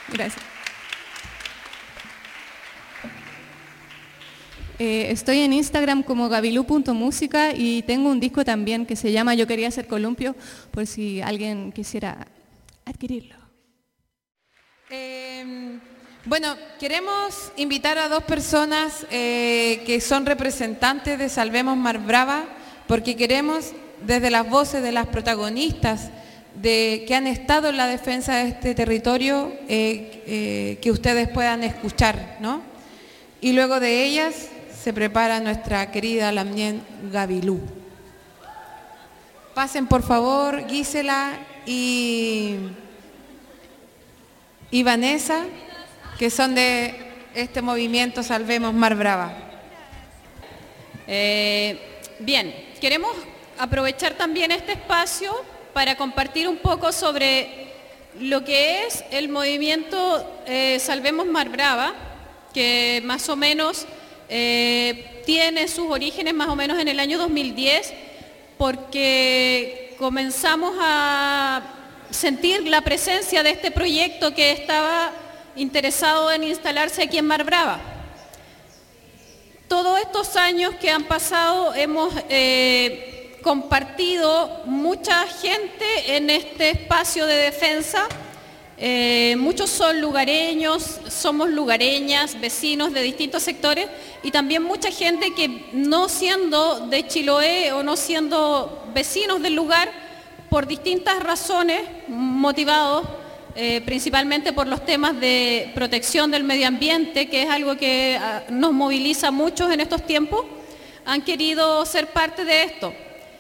Gracias. Estoy en Instagram como gabilu.música y tengo un disco también que se llama Yo quería ser columpio, por si alguien quisiera adquirirlo. Bueno, queremos invitar a dos personas que son representantes de Salvemos Mar Brava, porque queremos, desde las voces de las protagonistas que han estado en la defensa de este territorio, que ustedes puedan escuchar, ¿no? Y luego de ellas se prepara nuestra querida Lamnien Gabilú. Pasen por favor Gisela y Vanessa, que son de este movimiento Salvemos Mar Brava. Bien, queremos aprovechar también este espacio para compartir un poco sobre lo que es el movimiento Salvemos Mar Brava, que más o menos tiene sus orígenes más o menos en el año 2010, porque comenzamos a sentir la presencia de este proyecto que estaba interesado en instalarse aquí en Mar Brava. Todos estos años que han pasado hemos compartido mucha gente en este espacio de defensa. Muchos son lugareños, somos lugareñas, vecinos de distintos sectores, y también mucha gente que no siendo de Chiloé o no siendo vecinos del lugar, por distintas razones, motivados principalmente por los temas de protección del medio ambiente, que es algo que nos moviliza a muchos en estos tiempos, han querido ser parte de esto.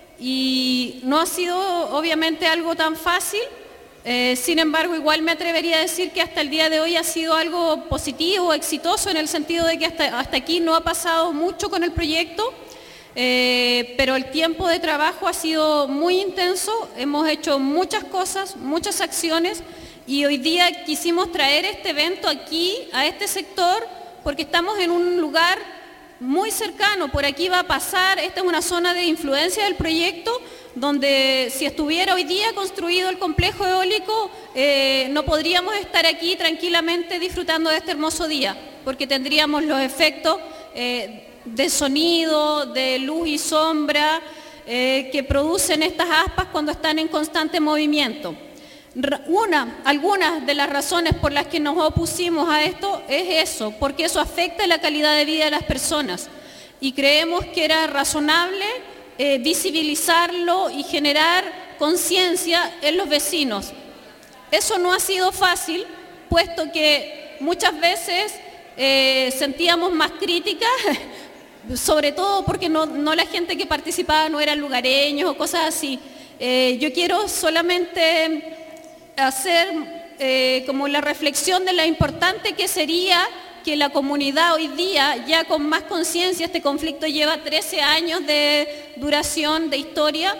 Y no ha sido obviamente algo tan fácil. Sin embargo, igual me atrevería a decir que hasta el día de hoy ha sido algo positivo, exitoso, en el sentido de que hasta aquí no ha pasado mucho con el proyecto, pero el tiempo de trabajo ha sido muy intenso, hemos hecho muchas cosas, muchas acciones, y hoy día quisimos traer este evento aquí, a este sector, porque estamos en un lugar muy cercano, por aquí va a pasar, esta es una zona de influencia del proyecto, donde si estuviera hoy día construido el complejo eólico, no podríamos estar aquí tranquilamente disfrutando de este hermoso día, porque tendríamos los efectos de sonido, de luz y sombra que producen estas aspas cuando están en constante movimiento. Algunas de las razones por las que nos opusimos a esto es eso, porque eso afecta la calidad de vida de las personas, y creemos que era razonable visibilizarlo y generar conciencia en los vecinos. Eso no ha sido fácil, puesto que muchas veces sentíamos más críticas, sobre todo porque no la gente que participaba no eran lugareños o cosas así. Yo quiero solamente hacer como la reflexión de lo importante que sería que la comunidad hoy día, ya con más conciencia, este conflicto lleva 13 años de duración, de historia,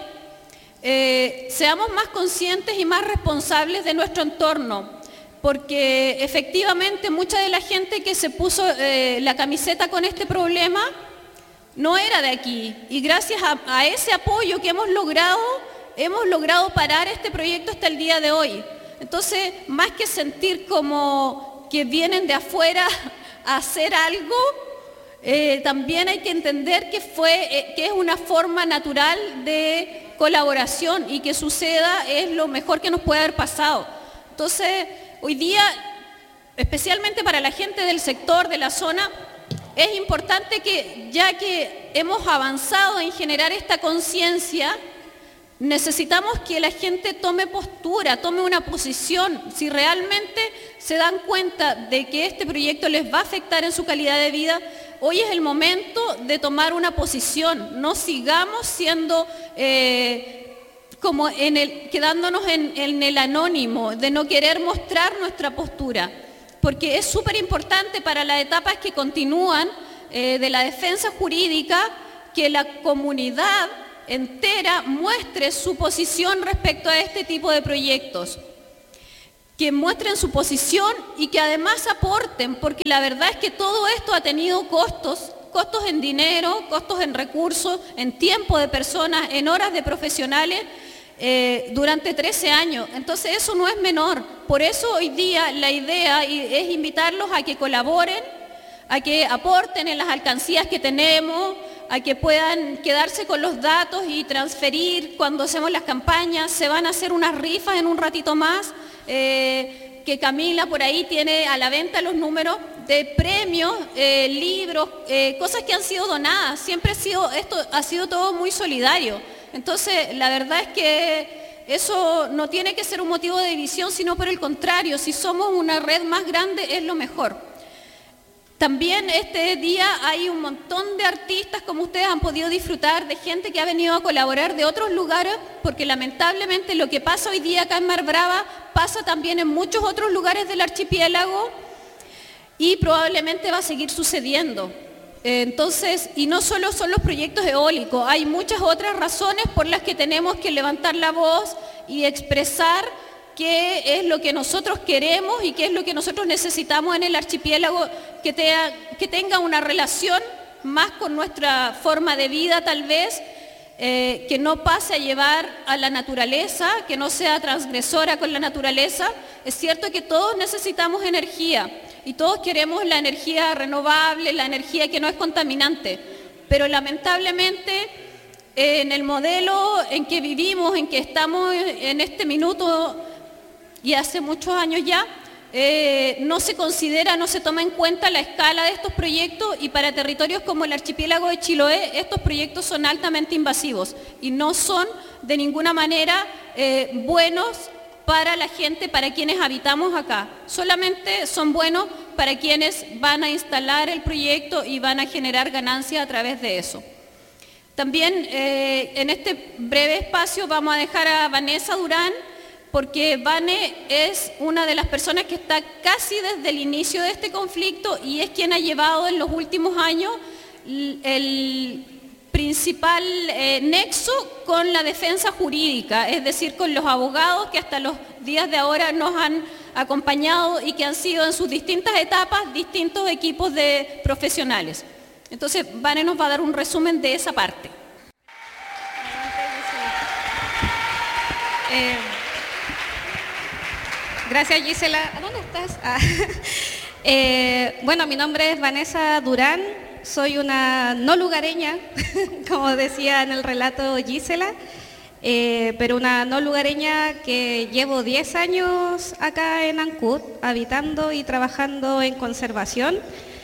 seamos más conscientes y más responsables de nuestro entorno, porque efectivamente mucha de la gente que se puso la camiseta con este problema no era de aquí, y gracias a ese apoyo que hemos logrado parar este proyecto hasta el día de hoy. Entonces, más que sentir como que vienen de afuera a hacer algo, también hay que entender que es una forma natural de colaboración, y que suceda es lo mejor que nos puede haber pasado. Entonces, hoy día, especialmente para la gente del sector, de la zona, es importante que, ya que hemos avanzado en generar esta conciencia, necesitamos que la gente tome postura, tome una posición. Si realmente se dan cuenta de que este proyecto les va a afectar en su calidad de vida, hoy es el momento de tomar una posición. No sigamos siendo quedándonos en el anónimo, de no querer mostrar nuestra postura, porque es súper importante para las etapas que continúan de la defensa jurídica que la comunidad entera muestre su posición respecto a este tipo de proyectos, que muestren su posición y que además aporten, porque la verdad es que todo esto ha tenido costos en dinero, costos en recursos, en tiempo de personas, en horas de profesionales, durante 13 años. Entonces eso no es menor. Por eso hoy día la idea es invitarlos a que colaboren, a que aporten en las alcancías que tenemos, a que puedan quedarse con los datos y transferir cuando hacemos las campañas. Se van a hacer unas rifas en un ratito más, que Camila por ahí tiene a la venta los números de premios, libros, cosas que han sido donadas. Siempre esto ha sido todo muy solidario. Entonces, la verdad es que eso no tiene que ser un motivo de división, sino por el contrario, si somos una red más grande es lo mejor. También este día hay un montón de artistas, como ustedes han podido disfrutar, de gente que ha venido a colaborar de otros lugares, porque lamentablemente lo que pasa hoy día acá en Mar Brava pasa también en muchos otros lugares del archipiélago y probablemente va a seguir sucediendo. Entonces, y no solo son los proyectos eólicos, hay muchas otras razones por las que tenemos que levantar la voz y expresar qué es lo que nosotros queremos y qué es lo que nosotros necesitamos en el archipiélago, que tenga una relación más con nuestra forma de vida tal vez, que no pase a llevar a la naturaleza, que no sea transgresora con la naturaleza. Es cierto que todos necesitamos energía y todos queremos la energía renovable, la energía que no es contaminante, pero lamentablemente en el modelo en que vivimos, en que estamos en este minuto y hace muchos años ya, no se considera, no se toma en cuenta la escala de estos proyectos, y para territorios como el archipiélago de Chiloé estos proyectos son altamente invasivos y no son de ninguna manera buenos para la gente, para quienes habitamos acá. Solamente son buenos para quienes van a instalar el proyecto y van a generar ganancias a través de eso. También en este breve espacio vamos a dejar a Vanessa Durán, porque Vane es una de las personas que está casi desde el inicio de este conflicto y es quien ha llevado en los últimos años el principal nexo con la defensa jurídica, es decir, con los abogados que hasta los días de ahora nos han acompañado y que han sido en sus distintas etapas distintos equipos de profesionales. Entonces, Vane nos va a dar un resumen de esa parte. Gracias, Gisela. ¿Dónde estás? Bueno, mi nombre es Vanessa Durán, soy una no lugareña, como decía en el relato Gisela, pero una no lugareña que llevo 10 años acá en Ancud, habitando y trabajando en conservación.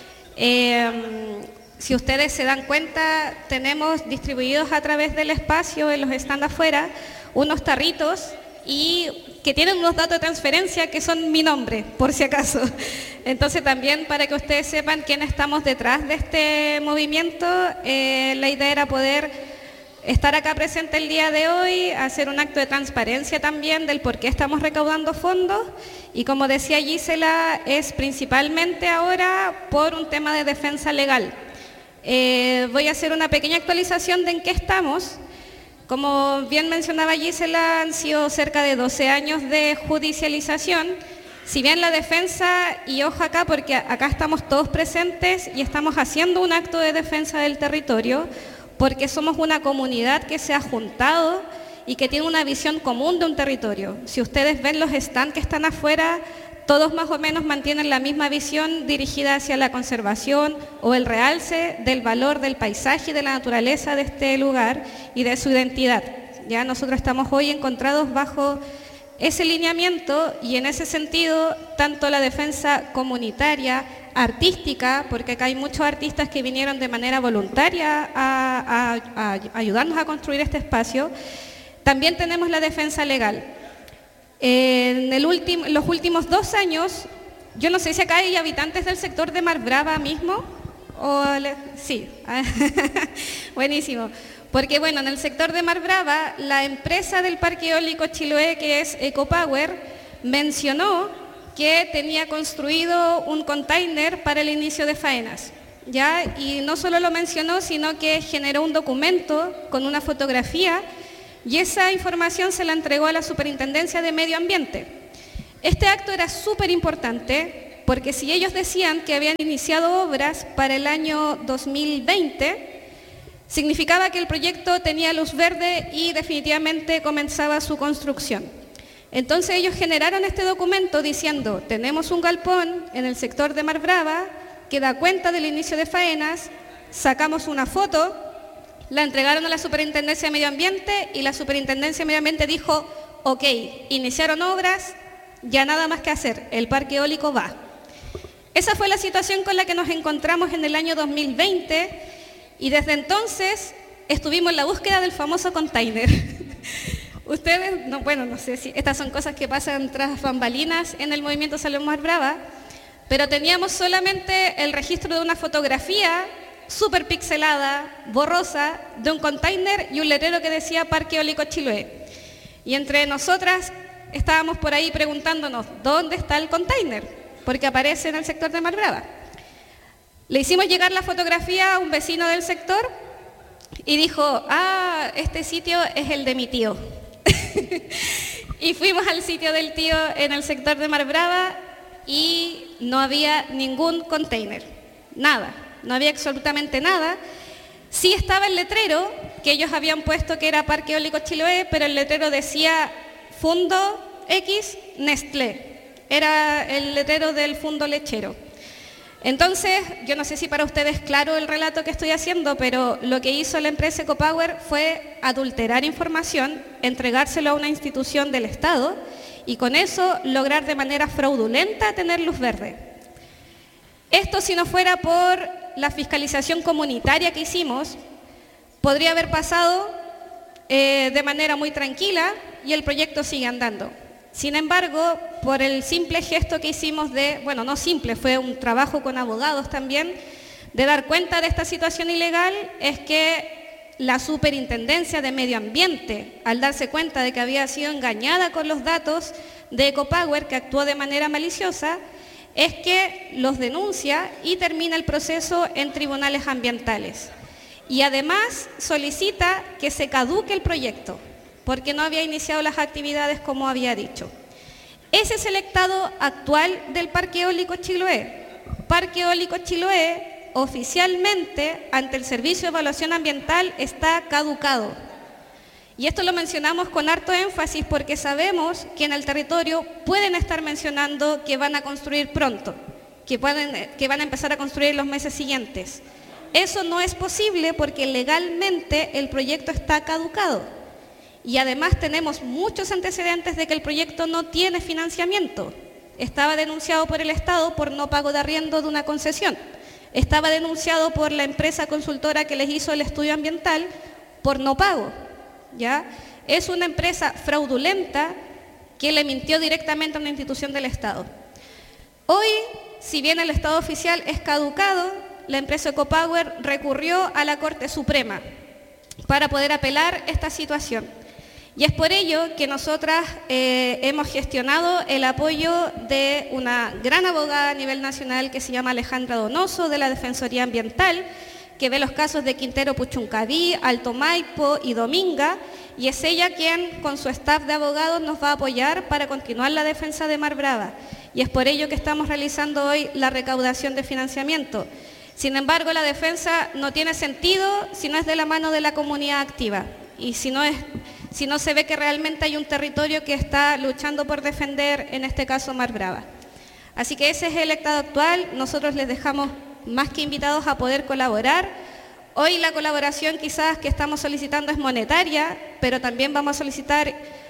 Si ustedes se dan cuenta, tenemos distribuidos a través del espacio, en los stands afuera, unos tarritos y que tienen unos datos de transferencia que son mi nombre, por si acaso. Entonces también para que ustedes sepan quiénes estamos detrás de este movimiento, la idea era poder estar acá presente el día de hoy, hacer un acto de transparencia también del por qué estamos recaudando fondos, y como decía Gisela, es principalmente ahora por un tema de defensa legal. Voy a hacer una pequeña actualización de en qué estamos. Como bien mencionaba Gisela, han sido cerca de 12 años de judicialización. Si bien la defensa, y ojo acá porque acá estamos todos presentes y estamos haciendo un acto de defensa del territorio, porque somos una comunidad que se ha juntado y que tiene una visión común de un territorio. Si ustedes ven los stands que están afuera, todos más o menos mantienen la misma visión dirigida hacia la conservación o el realce del valor del paisaje y de la naturaleza de este lugar y de su identidad. Ya nosotros estamos hoy encontrados bajo ese lineamiento y en ese sentido, tanto la defensa comunitaria, artística, porque acá hay muchos artistas que vinieron de manera voluntaria a ayudarnos a construir este espacio, también tenemos la defensa legal. En los últimos 2 años, yo no sé si acá hay habitantes del sector de Mar Brava mismo, sí, buenísimo, porque bueno, en el sector de Mar Brava, la empresa del Parque Eólico Chiloé, que es EcoPower, mencionó que tenía construido un container para el inicio de faenas, ¿ya? Y no solo lo mencionó, sino que generó un documento con una fotografía, y esa información se la entregó a la Superintendencia de Medio Ambiente. Este acto era súper importante porque si ellos decían que habían iniciado obras para el año 2020, significaba que el proyecto tenía luz verde y definitivamente comenzaba su construcción. Entonces ellos generaron este documento diciendo, tenemos un galpón en el sector de Mar Brava que da cuenta del inicio de faenas, sacamos una foto, la entregaron a la Superintendencia de Medio Ambiente y la Superintendencia de Medio Ambiente dijo, ok, iniciaron obras, ya nada más que hacer, el parque eólico va. Esa fue la situación con la que nos encontramos en el año 2020 y desde entonces estuvimos en la búsqueda del famoso container. Ustedes, no sé si estas son cosas que pasan tras bambalinas en el movimiento Salvemos Mar Brava, pero teníamos solamente el registro de una fotografía súper pixelada, borrosa, de un container y un letrero que decía Parque Eólico Chiloé. Y entre nosotras estábamos por ahí preguntándonos, ¿dónde está el container? Porque aparece en el sector de Mar Brava. Le hicimos llegar la fotografía a un vecino del sector y dijo, este sitio es el de mi tío. Y fuimos al sitio del tío en el sector de Mar Brava y no había ningún container, nada, no había absolutamente nada. Sí estaba el letrero que ellos habían puesto que era Parque Eólico Chiloé, pero el letrero decía Fundo X Nestlé, era el letrero del fundo lechero. Entonces, yo no sé si para ustedes es claro el relato que estoy haciendo, pero lo que hizo la empresa Ecopower fue adulterar información, entregárselo a una institución del Estado y con eso lograr de manera fraudulenta tener luz verde. Esto, si no fuera por la fiscalización comunitaria que hicimos, podría haber pasado de manera muy tranquila y el proyecto sigue andando. Sin embargo, por el simple gesto que hicimos no simple, fue un trabajo con abogados también, de dar cuenta de esta situación ilegal, es que la Superintendencia de Medio Ambiente, al darse cuenta de que había sido engañada con los datos de Ecopower, que actuó de manera maliciosa, es que los denuncia y termina el proceso en tribunales ambientales. Y además solicita que se caduque el proyecto, porque no había iniciado las actividades como había dicho. Ese es el estado actual del Parque Eólico Chiloé. Parque Eólico Chiloé oficialmente ante el Servicio de Evaluación Ambiental está caducado. Y esto lo mencionamos con harto énfasis porque sabemos que en el territorio pueden estar mencionando que van a construir pronto, que van a empezar a construir en los meses siguientes. Eso no es posible porque legalmente el proyecto está caducado. Y además tenemos muchos antecedentes de que el proyecto no tiene financiamiento. Estaba denunciado por el Estado por no pago de arriendo de una concesión. Estaba denunciado por la empresa consultora que les hizo el estudio ambiental por no pago. ¿Ya? Es una empresa fraudulenta que le mintió directamente a una institución del Estado. Hoy, si bien el estado oficial es caducado, la empresa Ecopower recurrió a la Corte Suprema para poder apelar esta situación. Y es por ello que nosotras hemos gestionado el apoyo de una gran abogada a nivel nacional que se llama Alejandra Donoso, de la Defensoría Ambiental, que ve los casos de Quintero Puchuncaví, Alto Maipo y Dominga, y es ella quien con su staff de abogados nos va a apoyar para continuar la defensa de Mar Brava. Y es por ello que estamos realizando hoy la recaudación de financiamiento. Sin embargo, la defensa no tiene sentido si no es de la mano de la comunidad activa y si no se ve que realmente hay un territorio que está luchando por defender, en este caso, Mar Brava. Así que ese es el estado actual. Nosotros les dejamos más que invitados a poder colaborar. Hoy la colaboración quizás que estamos solicitando es monetaria, pero también vamos a solicitar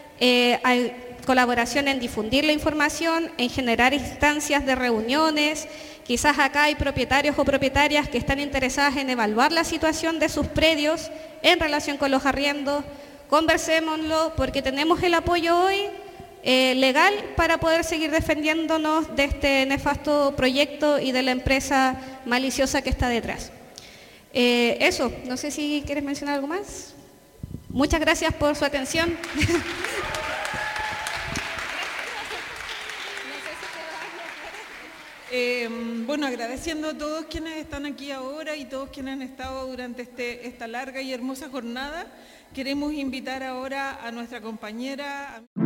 colaboración en difundir la información, en generar instancias de reuniones. Quizás acá hay propietarios o propietarias que están interesadas en evaluar la situación de sus predios en relación con los arriendos. Conversémoslo porque tenemos el apoyo hoy legal para poder seguir defendiéndonos de este nefasto proyecto y de la empresa maliciosa que está detrás. Eso, no sé si quieres mencionar algo más. Muchas gracias por su atención. Bueno, agradeciendo a todos quienes están aquí ahora y todos quienes han estado durante esta larga y hermosa jornada, queremos invitar ahora a nuestra compañera...